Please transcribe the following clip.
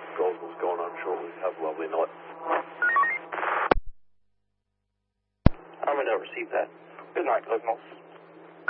Gosnell's going on shortly. Have a lovely night. I'm going to receive that. Good night, Gosnells.